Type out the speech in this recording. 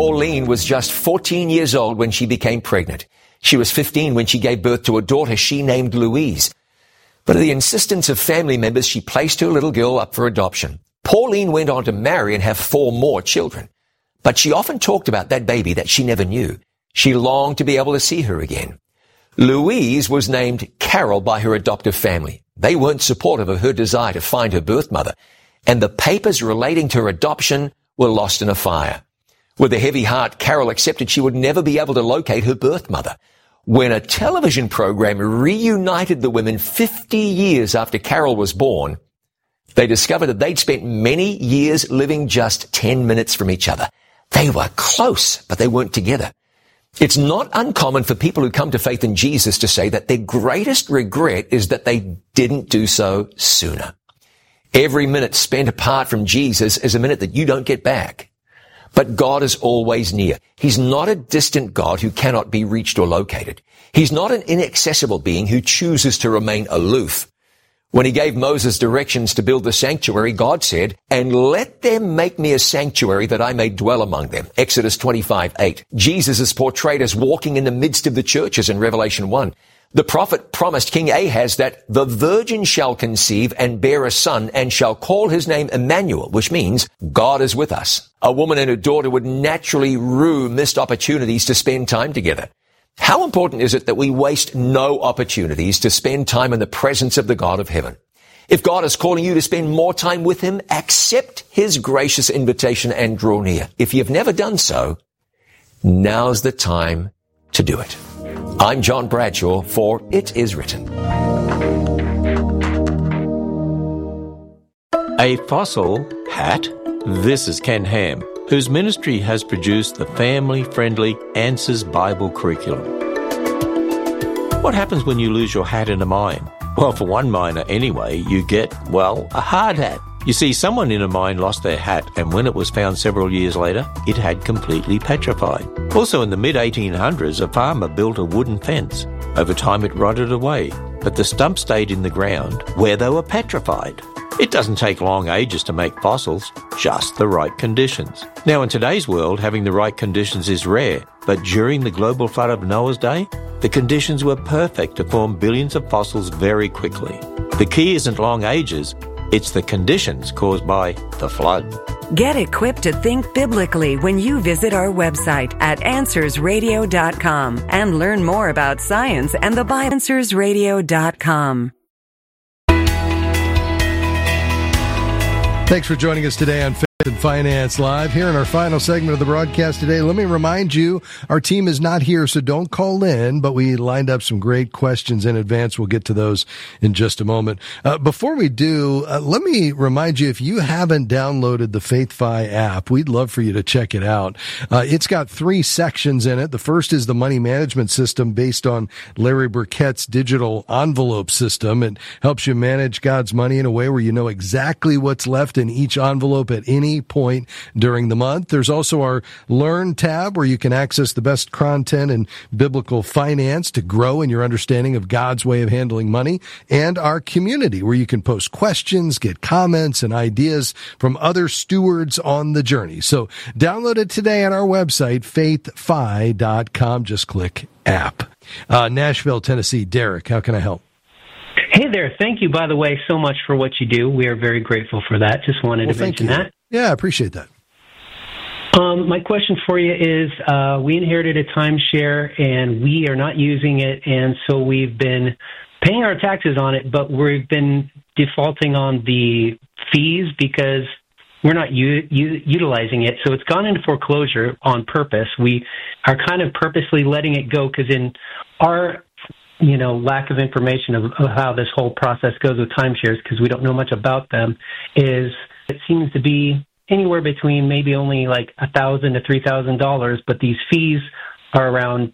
Pauline was just 14 years old when she became pregnant. She was 15 when she gave birth to a daughter she named Louise. But at the insistence of family members, she placed her little girl up for adoption. Pauline went on to marry and have 4 more children. But she often talked about that baby that she never knew. She longed to be able to see her again. Louise was named Carol by her adoptive family. They weren't supportive of her desire to find her birth mother, and the papers relating to her adoption were lost in a fire. With a heavy heart, Carol accepted she would never be able to locate her birth mother. When a television program reunited the women 50 years after Carol was born, they discovered that they'd spent many years living just 10 minutes from each other. They were close, but they weren't together. It's not uncommon for people who come to faith in Jesus to say that their greatest regret is that they didn't do so sooner. Every minute spent apart from Jesus is a minute that you don't get back. But God is always near. He's not a distant God who cannot be reached or located. He's not an inaccessible being who chooses to remain aloof. When he gave Moses directions to build the sanctuary, God said, "And let them make me a sanctuary that I may dwell among them." Exodus 25:8. Jesus is portrayed as walking in the midst of the churches in Revelation 1. The prophet promised King Ahaz that the virgin shall conceive and bear a son and shall call his name Emmanuel, which means God is with us. A woman and her daughter would naturally rue missed opportunities to spend time together. How important is it that we waste no opportunities to spend time in the presence of the God of heaven? If God is calling you to spend more time with him, accept his gracious invitation and draw near. If you've never done so, now's the time to do it. I'm John Bradshaw for It Is Written. A fossil hat? This is Ken Ham, whose ministry has produced the family-friendly Answers Bible curriculum. What happens when you lose your hat in a mine? Well, for one miner anyway, you get, well, a hard hat. You see, someone in a mine lost their hat, and when it was found several years later, it had completely petrified. Also in the mid-1800s, a farmer built a wooden fence. Over time it rotted away, but the stumps stayed in the ground where they were petrified. It doesn't take long ages to make fossils, just the right conditions. Now in today's world, having the right conditions is rare, but during the global flood of Noah's day, the conditions were perfect to form billions of fossils very quickly. The key isn't long ages, it's the conditions caused by the flood. Get equipped to think biblically when you visit our website at AnswersRadio.com and learn more about science and the Bible. AnswersRadio.com. Thanks for joining us today on Faith and Finance Live. Here in our final segment of the broadcast today, let me remind you, our team is not here, so don't call in, but we lined up some great questions in advance. We'll get to those in just a moment. Before we do, let me remind you, if you haven't downloaded the FaithFi app, we'd love for you to check it out. It's got 3 sections in it. The first is the money management system based on Larry Burkett's digital envelope system. It helps you manage God's money in a way where you know exactly what's left in each envelope at any point during the month. There's also our Learn tab where you can access the best content in biblical finance to grow in your understanding of God's way of handling money, and our community where you can post questions, get comments, and ideas from other stewards on the journey. So download it today on our website, faithfi.com. Just click app. Nashville, Tennessee. Derek, how can I help? Hey there. Thank you, by the way, so much for what you do. We are very grateful for that. Just wanted to mention that. Yeah, I appreciate that. My question for you is, we inherited a timeshare, and we are not using it, and so we've been paying our taxes on it, but we've been defaulting on the fees because we're not utilizing it. So it's gone into foreclosure on purpose. We are kind of purposely letting it go because in our lack of information of how this whole process goes with timeshares, because we don't know much about them, is it seems to be anywhere between maybe only like $1,000 to $3,000, but these fees are around